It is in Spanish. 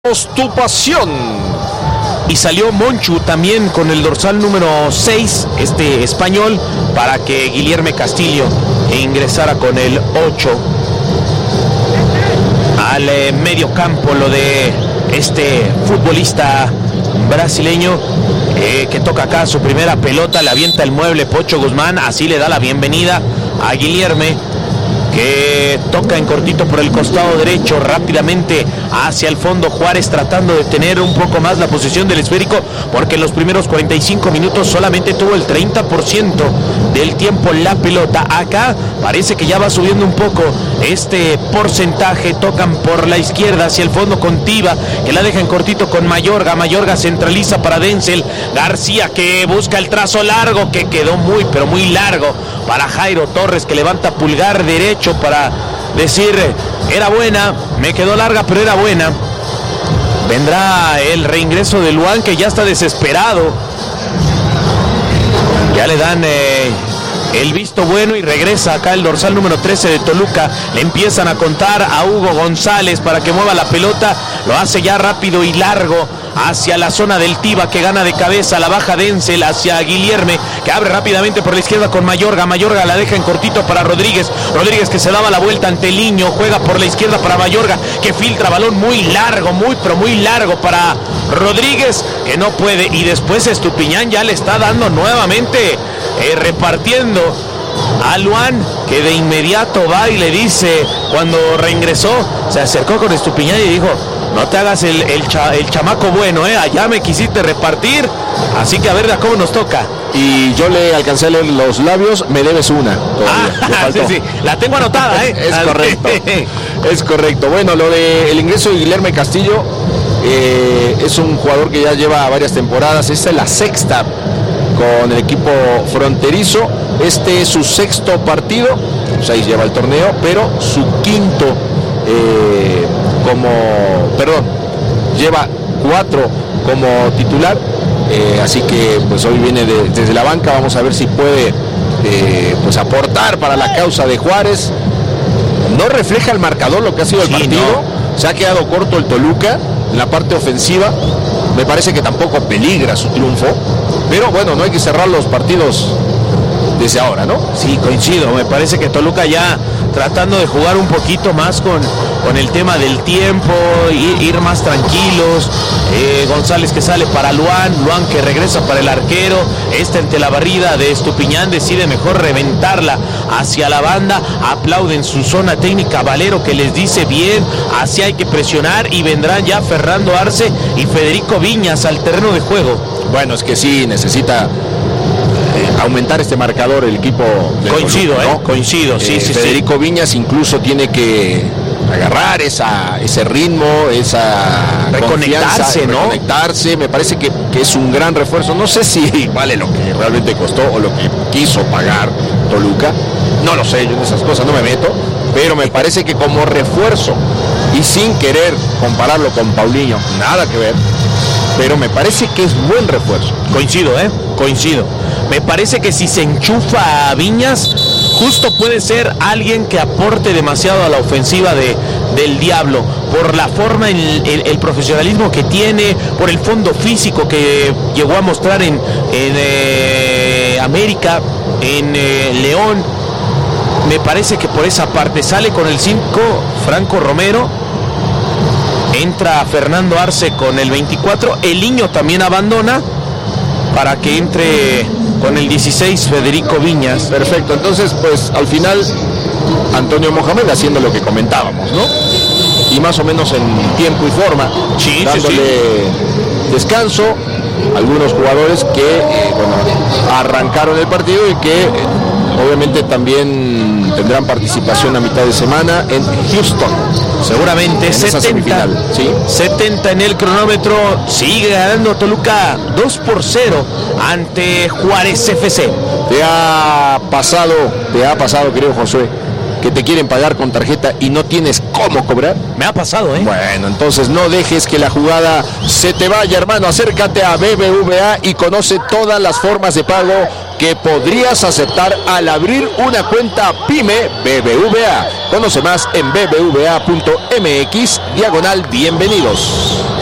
Tu pasión. Y salió Monchu también con el dorsal número 6, este español, para que Guilherme Castillo ingresara con el 8 al medio campo. Lo de este futbolista brasileño que toca acá su primera pelota, le avienta el mueble Pocho Guzmán, así le da la bienvenida a Guilherme, que toca en cortito por el costado derecho, rápidamente hacia el fondo. Juárez tratando de tener un poco más la posesión del esférico, porque en los primeros 45 minutos solamente tuvo el 30% del tiempo la pelota. Acá parece que ya va subiendo un poco este porcentaje. Tocan por la izquierda hacia el fondo con Tiva, que la deja en cortito con Mayorga. Mayorga centraliza para Denzel García, que busca el trazo largo, que quedó muy pero muy largo para Jairo Torres, que levanta pulgar derecho para decir: era buena, me quedó larga pero era buena. Vendrá el reingreso de Luan, que ya está desesperado. Ya le dan el visto bueno y regresa acá el dorsal número 13 de Toluca. Le empiezan a contar a Hugo González para que mueva la pelota. Lo hace ya rápido y largo hacia la zona del Tiva, que gana de cabeza. La baja Denzel hacia Guilherme, que abre rápidamente por la izquierda con Mayorga. Mayorga la deja en cortito para Rodríguez. Rodríguez, que se daba la vuelta ante Liño, juega por la izquierda para Mayorga, que filtra balón muy largo, muy pero muy largo para Rodríguez, que no puede. Y después Estupiñán ya le está dando nuevamente repartiendo a Luan, que de inmediato va y le dice, cuando reingresó, se acercó con Estupiñán y dijo: no te hagas el chamaco bueno, allá me quisiste repartir, así que a ver cómo nos toca. Y yo le alcancé a leer los labios, me debes una todavía. Sí, la tengo anotada, Es correcto, es correcto. Bueno, lo del ingreso de Guilherme Castillo, es un jugador que ya lleva varias temporadas. Esta es la sexta con el equipo fronterizo. Este es su sexto partido, 6 lleva el torneo, pero su quinto lleva 4 como titular, así que pues hoy viene desde la banca. Vamos a ver si puede pues aportar para la causa de Juárez. No refleja el marcador lo que ha sido el partido, no. Se ha quedado corto el Toluca en la parte ofensiva. Me parece que tampoco peligra su triunfo, pero bueno, no hay que cerrar los partidos desde ahora, ¿no? Sí, coincido. Me parece que Toluca ya tratando de jugar un poquito más con el tema del tiempo, ir más tranquilos. González, que sale para Luan que regresa para el arquero. Ante la barrida de Estupiñán decide mejor reventarla hacia la banda. Aplauden su zona técnica Valero, que les dice: bien, así hay que presionar. Y vendrán ya Fernando Arce y Federico Viñas al terreno de juego. Bueno, es que sí necesita aumentar este marcador el equipo de Coincido, Toluca, ¿no? Coincido, sí. Federico Viñas incluso tiene que agarrar ese ritmo, esa reconectarse, ¿no? Reconectarse. Me parece que es un gran refuerzo. No sé si vale lo que realmente costó o lo que quiso pagar Toluca. No lo sé, yo en esas cosas no me meto, pero me parece que como refuerzo, y sin querer compararlo con Paulinho, nada que ver, pero me parece que es buen refuerzo. Coincido. Me parece que si se enchufa a Viñas, justo puede ser alguien que aporte demasiado a la ofensiva del Diablo, por la forma, el profesionalismo que tiene, por el fondo físico que llegó a mostrar en América, en León. Me parece que por esa parte sale con el 5 Franco Romero. Entra Fernando Arce con el 24. El Niño también abandona para que entre con el 16 Federico Viñas. Perfecto, entonces pues al final Antonio Mohamed haciendo lo que comentábamos, ¿no? Y más o menos en tiempo y forma, dándole descanso a algunos jugadores que arrancaron el partido y que obviamente también tendrán participación a mitad de semana en Houston. Seguramente en 70, ¿sí? 70 en el cronómetro. Sigue ganando Toluca 2-0 ante Juárez FC. ¿Te ha pasado, querido Josué, que te quieren pagar con tarjeta y no tienes cómo cobrar? Me ha pasado, Bueno, entonces no dejes que la jugada se te vaya, hermano. Acércate a BBVA y conoce todas las formas de pago que podrías aceptar al abrir una cuenta PYME BBVA. Conoce más en bbva.mx/bienvenidos.